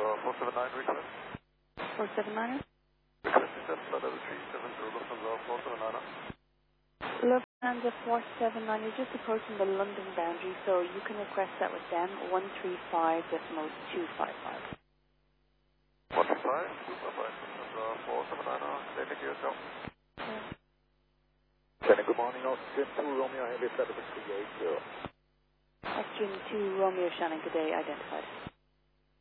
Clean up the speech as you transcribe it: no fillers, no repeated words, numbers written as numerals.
479 request. 479er? Request is level 370 Lufthansa 479er. Lufthansa 479, you're just approaching the London boundary, so you can request that with them, 135.255. 135, 255, Lufthansa 479er, stating yourself. Good morning, Austrian 2 Romeo Heavy 7380. Austrian 2 Romeo Shannon, good day, identified.